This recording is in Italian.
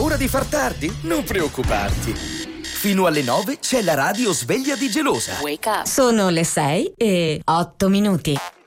paura di far tardi? Non preoccuparti. Fino alle 9 c'è la radio sveglia di Gelosa. Sono le 6:08.